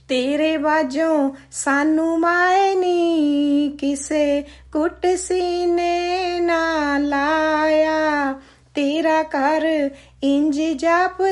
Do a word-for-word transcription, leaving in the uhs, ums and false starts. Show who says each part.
Speaker 1: ਤੇਰੇ ਬਾਝੋਂ ਸਾਨੂੰ ਮਾਏ ਨੀ ਕਿਸੇ ਕੁੱਟ ਸੀਨੇ ਨਾ ਲਾਇਆ। ਤੇਰਾ ਘਰ ਇੰਜ ਜਾਪ